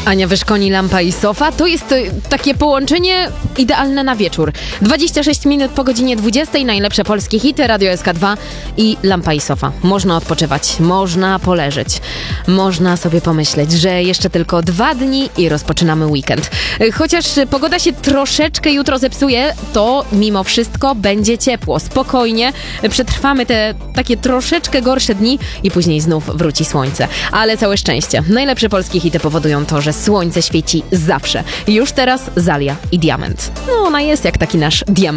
Ania Wyszkoni, Lampa i Sofa. To jest takie połączenie idealne na wieczór. 26 minut po godzinie 20. Najlepsze polskie hity, Radio SK2 i Lampa i Sofa. Można odpoczywać, można poleżeć, można sobie pomyśleć, że jeszcze tylko 2 dni i rozpoczynamy weekend. Chociaż pogoda się troszeczkę jutro zepsuje, to mimo wszystko będzie ciepło. Spokojnie przetrwamy te takie troszeczkę gorsze dni i później znów wróci słońce. Ale całe szczęście. Najlepsze polskie hity powodują to, że słońce świeci zawsze. Już teraz Zalia i Diament. No ona jest jak taki nasz diament.